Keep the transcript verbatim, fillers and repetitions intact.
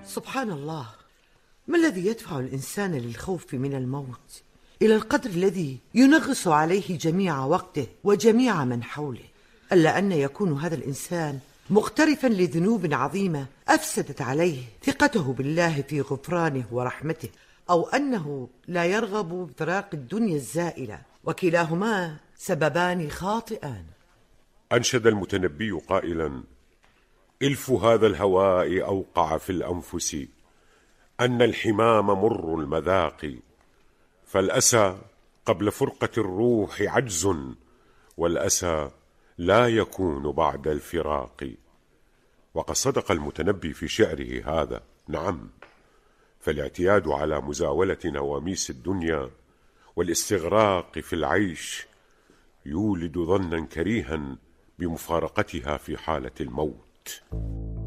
سبحان الله، ما الذي يدفع الإنسان للخوف من الموت إلى القدر الذي ينغص عليه جميع وقته وجميع من حوله، ألا أن يكون هذا الإنسان مقترفا لذنوب عظيمة أفسدت عليه ثقته بالله في غفرانه ورحمته، أو أنه لا يرغب بفراق الدنيا الزائلة، وكلاهما سببان خاطئان. أنشد المتنبي قائلا: إلف هذا الهواء أوقع في الأنفس، أن الحمام مر المذاق، فالأسى قبل فرقة الروح عجز، والأسى لا يكون بعد الفراق. وقد صدق المتنبي في شعره هذا. نعم، فالاعتياد على مزاولة نواميس الدنيا والاستغراق في العيش يولد ظنا كريها بمفارقتها في حالة الموت.